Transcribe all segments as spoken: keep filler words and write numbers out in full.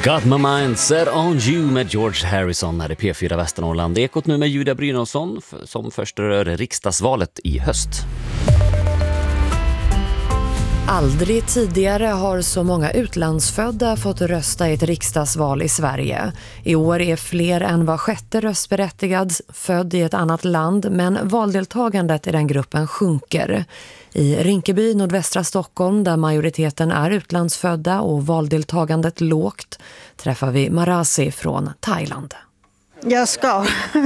Got my mind set on you med George Harrison här i P fyra Västernorrland. Ekot nu med Julia Brynolfsson som först rör riksdagsvalet i höst. Aldrig tidigare har så många utlandsfödda fått rösta i ett riksdagsval i Sverige. I år är fler än var sjätte röstberättigad född i ett annat land, men valdeltagandet i den gruppen sjunker. I Rinkeby, nordvästra Stockholm, där majoriteten är utlandsfödda och valdeltagandet lågt, träffar vi Marasi från Thailand. Jag ska.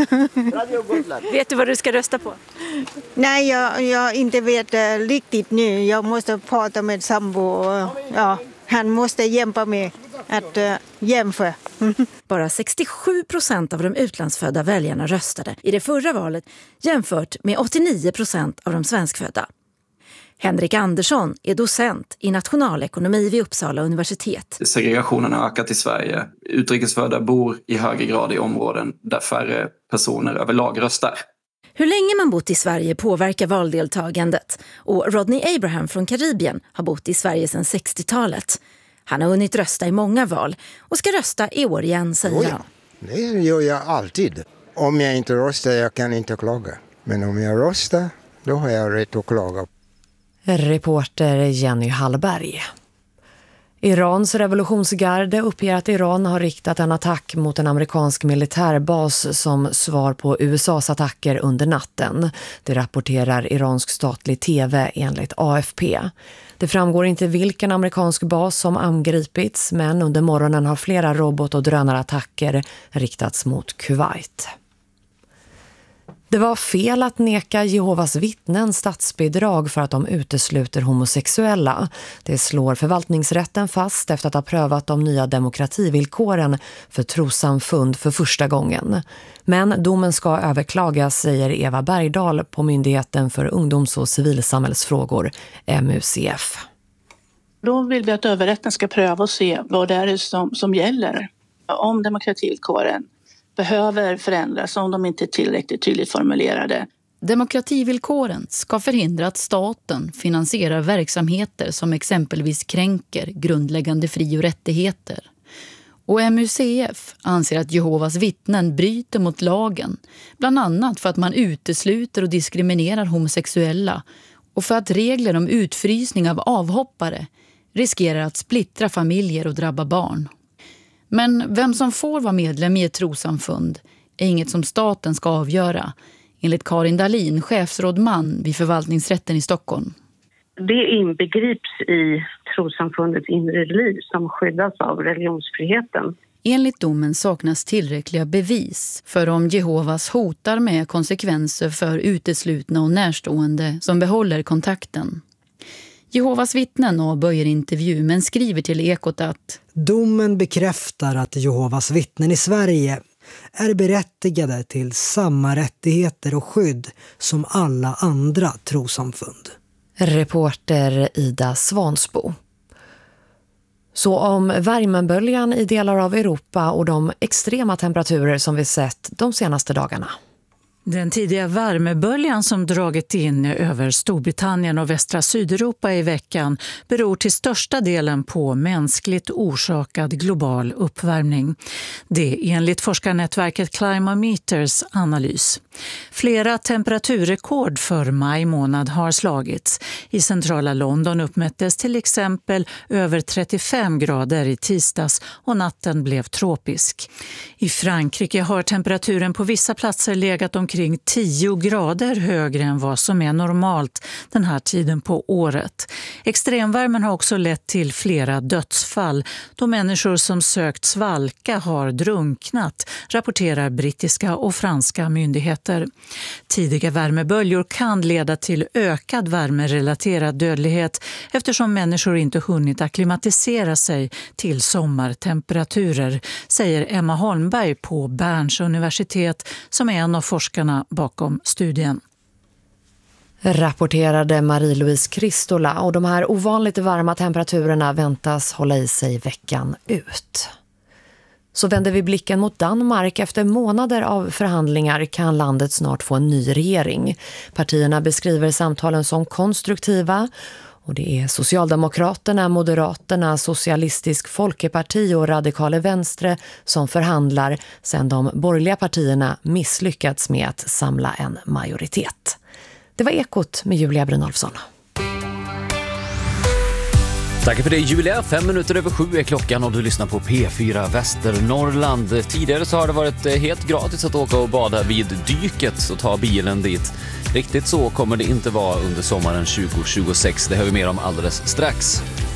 Vet du vad du ska rösta på? Nej, jag, jag inte vet uh, riktigt nu. Jag måste prata med sambo. Uh, ja, han måste hjälpa mig att uh, jämföra. Bara sextiosju procent av de utlandsfödda väljarna röstade i det förra valet jämfört med åttionio procent av de svenskfödda. Henrik Andersson är docent i nationalekonomi vid Uppsala universitet. Segregationen har ökat i Sverige. Utrikesfödda bor i högre grad i områden där färre personer överlag röstar. Hur länge man bott i Sverige påverkar valdeltagandet. Och Rodney Abraham från Karibien har bott i Sverige sedan sextiotalet. Han har hunnit rösta i många val och ska rösta i år igen, säger oh ja. han. Det gör jag alltid. Om jag inte röstar, jag kan inte klaga. Men om jag röstar, då har jag rätt att klaga. Reporter Jenny Hallberg. Irans revolutionsgarde uppger att Iran har riktat en attack mot en amerikansk militärbas som svar på U S A:s attacker under natten. Det rapporterar iransk statlig tv enligt A F P. Det framgår inte vilken amerikansk bas som angripits, men under morgonen har flera robot- och drönarattacker riktats mot Kuwait. Det var fel att neka Jehovas vittnen statsbidrag för att de utesluter homosexuella. Det slår förvaltningsrätten fast efter att ha prövat de nya demokrativillkoren för trossamfund för första gången. Men domen ska överklagas, säger Eva Bergdahl på Myndigheten för ungdoms- och civilsamhällsfrågor, M U C F. Då vill vi att överrätten ska pröva och se vad det är som, som gäller. Om demokrativillkoren behöver förändras om de inte är tillräckligt tydligt formulerade. Demokrativillkoren ska förhindra att staten finansierar verksamheter som exempelvis kränker grundläggande fri- och rättigheter. Och M U C F anser att Jehovas vittnen bryter mot lagen, bland annat för att man utesluter och diskriminerar homosexuella och för att regler om utfrysning av avhoppare riskerar att splittra familjer och drabba barn. Men vem som får vara medlem i ett trossamfund är inget som staten ska avgöra, enligt Karin Dahlin, chefsrådman vid förvaltningsrätten i Stockholm. Det inbegrips i trossamfundets inre liv som skyddas av religionsfriheten. Enligt domen saknas tillräckliga bevis för om Jehovas hotar med konsekvenser för uteslutna och närstående som behåller kontakten. Jehovas vittnen avböjer intervju men skriver till Ekot att domen bekräftar att Jehovas vittnen i Sverige är berättigade till samma rättigheter och skydd som alla andra trossamfund. Reporter Ida Svansbo. Så om värmeböljan i delar av Europa och de extrema temperaturer som vi sett de senaste dagarna. Den tidiga värmeböljan som dragit in över Storbritannien och västra Sydeuropa i veckan beror till största delen på mänskligt orsakad global uppvärmning. Det är enligt forskarnätverket Climameters analys. Flera temperaturrekord för maj månad har slagits. I centrala London uppmättes till exempel över trettiofem grader i tisdags och natten blev tropisk. I Frankrike har temperaturen på vissa platser legat omkring tio grader högre än vad som är normalt den här tiden på året. Extremvärmen har också lett till flera dödsfall då människor som sökt svalka har drunknat, rapporterar brittiska och franska myndigheter. Tidiga värmeböljor kan leda till ökad värmerelaterad dödlighet eftersom människor inte hunnit akklimatisera sig till sommartemperaturer, säger Emma Holmberg på Berns universitet som är en av forskarna bakom studien. Rapporterade Marie-Louise Kristola, och de här ovanligt varma temperaturerna väntas hålla i sig veckan ut. Så vänder vi blicken mot Danmark. Efter månader av förhandlingar kan landet snart få en ny regering. Partierna beskriver samtalen som konstruktiva Och det är Socialdemokraterna, Moderaterna, Socialistisk Folkeparti och Radikale Venstre som förhandlar sedan de borgerliga partierna misslyckats med att samla en majoritet. Det var Ekot med Julia Brynolfsson. Tack för det Julia, fem minuter över sju är klockan och du lyssnar på P fyra Västernorrland. Tidigare så har det varit helt gratis att åka och bada vid dyket och ta bilen dit. Riktigt så kommer det inte vara under sommaren tjugo tjugosex, det hör vi mer om alldeles strax.